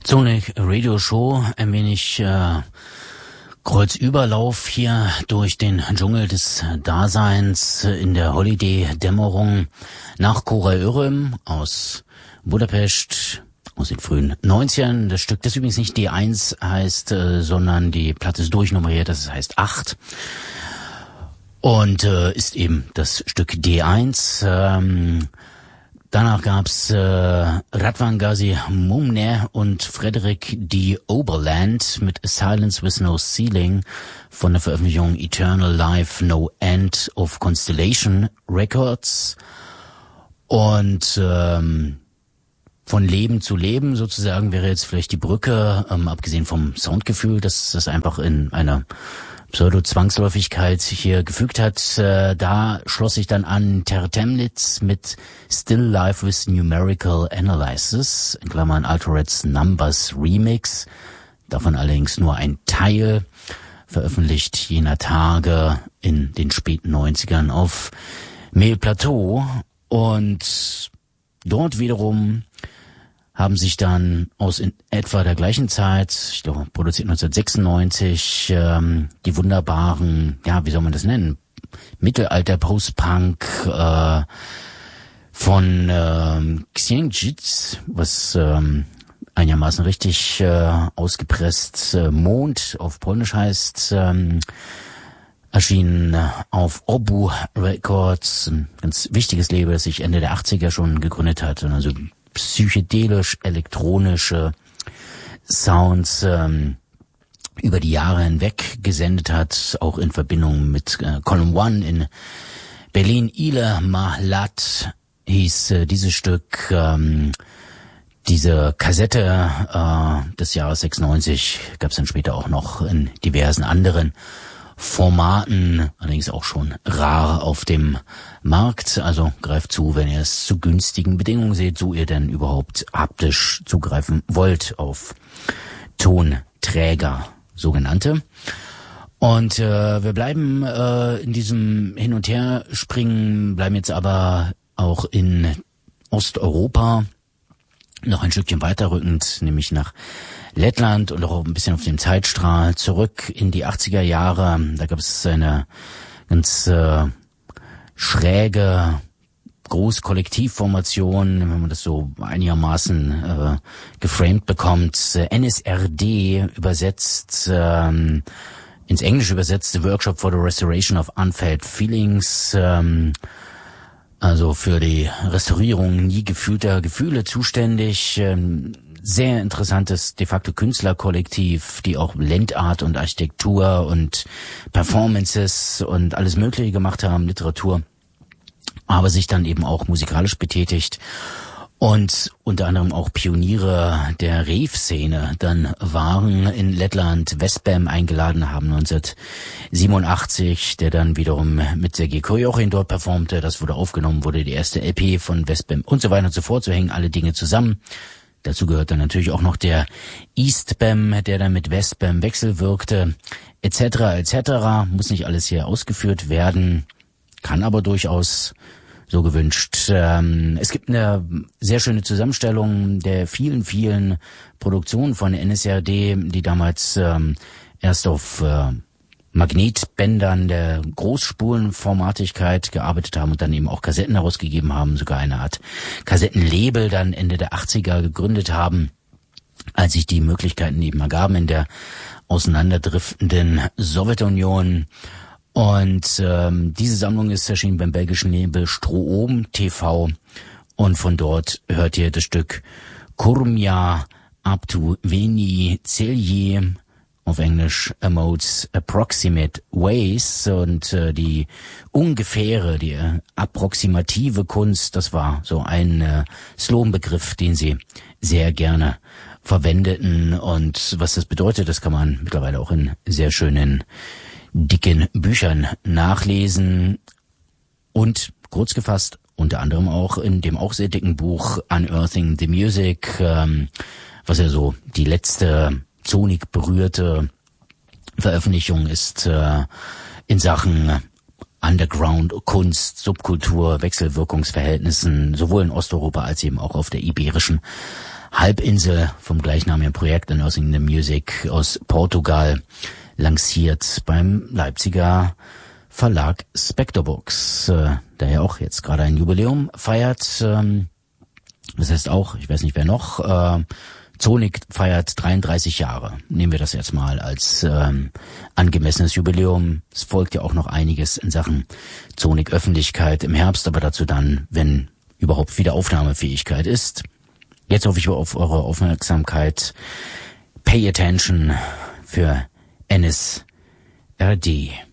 Sonic Radio Show, ein wenig Kreuzüberlauf hier durch den Dschungel des Daseins in der Holiday-Dämmerung nach Kora Örüm aus Budapest aus den frühen 90ern. Das Stück, das übrigens nicht D1 heißt, sondern die Platte ist durchnummeriert, das heißt 8. Und ist eben das Stück D1. Danach gab's Radwan Gazi Mumne und Frederick D. Oberland mit Silence with No Ceiling von der Veröffentlichung Eternal Life No End of Constellation Records. Und von Leben zu Leben sozusagen wäre jetzt vielleicht die Brücke, abgesehen vom Soundgefühl, dass das einfach in einer Pseudo-Zwangsläufigkeit hier gefügt hat. Da schloss ich dann an Tertemnitz mit Still Life with Numerical Analysis, in Klammern Altered Numbers Remix, davon allerdings nur ein Teil, veröffentlicht jener Tage in den späten 90ern auf Mel Plateau. Und dort wiederum haben sich dann aus in etwa der gleichen Zeit, ich glaube produziert 1996, die wunderbaren, ja, wie soll man das nennen, Mittelalter-Post-Punk von Księżyc, was einigermaßen richtig ausgepresst Mond auf Polnisch heißt, erschienen auf Obu Records, ein ganz wichtiges Label, das sich Ende der 80er schon gegründet hat, und also psychedelisch-elektronische Sounds über die Jahre hinweg gesendet hat, auch in Verbindung mit Column One in Berlin. Ile Mahlat hieß dieses Stück, diese Kassette des Jahres 96 gab es dann später auch noch in diversen anderen Formaten, allerdings auch schon rar auf dem Markt. Also greift zu, wenn ihr es zu günstigen Bedingungen seht, so ihr denn überhaupt haptisch zugreifen wollt auf Tonträger, sogenannte. Und wir bleiben in diesem Hin- und Her-Springen, bleiben jetzt aber auch in Osteuropa, noch ein Stückchen weiterrückend, nämlich nach Lettland und auch ein bisschen auf dem Zeitstrahl zurück in die 80er Jahre. Da gab es eine ganz schräge Großkollektivformation, wenn man das so einigermaßen geframed bekommt. NSRD übersetzt, ins Englische übersetzt, The Workshop for the Restoration of Unfelt Feelings, also für die Restaurierung nie gefühlter Gefühle zuständig. Sehr interessantes de facto Künstlerkollektiv, die auch Landart und Architektur und Performances und alles Mögliche gemacht haben, Literatur, aber sich dann eben auch musikalisch betätigt und unter anderem auch Pioniere der Rave-Szene dann waren in Lettland, Westbam eingeladen haben 1987, der dann wiederum mit Sergei Kojochin dort performte. Das wurde aufgenommen, wurde die erste LP von Westbam und so weiter und so fort. So hängen alle Dinge zusammen. Dazu gehört dann natürlich auch noch der Eastbam, der dann mit Westbam wechselwirkte, etc. etc. Muss nicht alles hier ausgeführt werden, kann aber durchaus so gewünscht. Es gibt eine sehr schöne Zusammenstellung der vielen, vielen Produktionen von NSRD, die damals erst auf Magnetbändern der Großspurenformatigkeit gearbeitet haben und dann eben auch Kassetten herausgegeben haben, sogar eine Art Kassettenlabel dann Ende der 80er gegründet haben, als sich die Möglichkeiten eben ergaben in der auseinanderdriftenden Sowjetunion. Und diese Sammlung ist erschienen beim belgischen Label Stroom TV und von dort hört ihr das Stück Kurmia Abtu Veni Celje, auf Englisch Most Approximate Ways, und die ungefähre, die approximative Kunst, das war so ein Sloganbegriff, den sie sehr gerne verwendeten, und was das bedeutet, das kann man mittlerweile auch in sehr schönen dicken Büchern nachlesen und kurz gefasst unter anderem auch in dem auch sehr dicken Buch Unearthing the Music, was ja so die letzte Sonic berührte Veröffentlichung ist in Sachen Underground-Kunst, Subkultur, Wechselwirkungsverhältnissen, sowohl in Osteuropa als eben auch auf der iberischen Halbinsel vom gleichnamigen Projekt Unearthing the Music aus Portugal, lanciert beim Leipziger Verlag Spector Books, der ja auch jetzt gerade ein Jubiläum feiert. Das heißt auch, ich weiß nicht wer noch, Zonik feiert 33 Jahre. Nehmen wir das jetzt mal als angemessenes Jubiläum. Es folgt ja auch noch einiges in Sachen Zonik Öffentlichkeit im Herbst, aber dazu dann, wenn überhaupt wieder Aufnahmefähigkeit ist. Jetzt hoffe ich auf eure Aufmerksamkeit. Pay attention für NSRD.